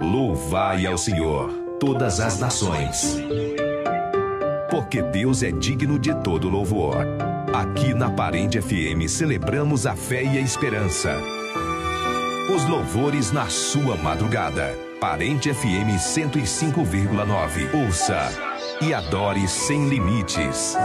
Louvai ao Senhor, todas as nações, porque Deus é digno de todo louvor. Aqui na Parente FM celebramos a fé e a esperança. Os louvores na sua madrugada. Parente FM 105,9. Ouça e adore sem limites.